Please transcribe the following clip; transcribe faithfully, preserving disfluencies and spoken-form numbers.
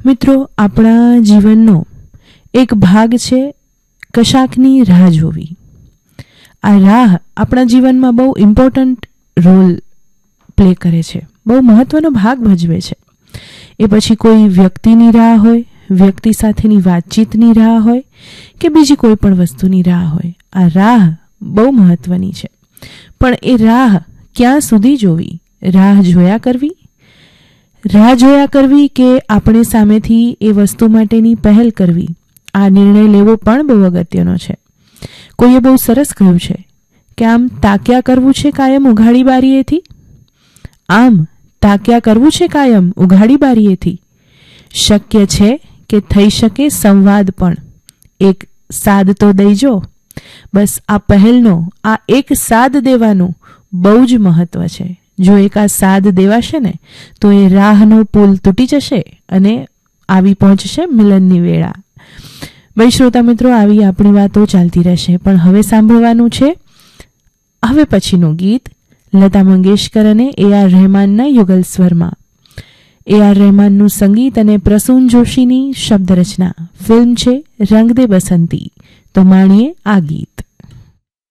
મિત્રો, આપણા જીવનનો એક ભાગ છે કશાકની રાહ જોવી. આ રાહ આપણા જીવનમાં બહુ ઇમ્પોર્ટન્ટ રોલ પ્લે કરે છે, બહુ મહત્વનો ભાગ ભજવે છે. એ પછી કોઈ વ્યક્તિની રાહ હોય, વ્યક્તિ સાથેની વાતચીતની રાહ હોય કે બીજી કોઈ પણ વસ્તુની રાહ હોય, આ રાહ બહુ મહત્વની છે. પણ એ રાહ ક્યાં સુધી જોવી? રાહ જોયા કરવી રાહ જોયા કરવી કે આપણે સામેથી એ વસ્તુ માટેની પહેલ કરવી, આ નિર્ણય લેવો પણ બહુ અગત્યનો છે. કોઈએ બહુ સરસ કહ્યું છે કે આમ તાક્યા કરવું છે કાયમ ઉઘાડી બારીએથી આમ તાક્યા કરવું છે કાયમ ઉઘાડી બારીએથી શક્ય છે કે થઈ શકે સંવાદ પણ, એક સાદ તો દઈજો. બસ આ પહેલનો, આ એક સાદ દેવાનું બહુ જ મહત્વ છે. જો એક આ સાદ દેવાશે ને તો એ રાહનો પુલ તૂટી જશે અને આવી પહોંચશે મિલનની વેળા. ભાઈ શ્રોતા મિત્રો, આવી આપણી વાતો ચાલતી રહેશે, પણ હવે સાંભળવાનું છે હવે પછીનું ગીત લતા મંગેશકર અને એ આર રહેમાનના યુગલ સ્વરમાં. એ આર રહેમાનનું સંગીત અને પ્રસૂન જોશીની શબ્દ રચના. ફિલ્મ છે રંગ દે બસંતી. તો માણીએ આ ગીત.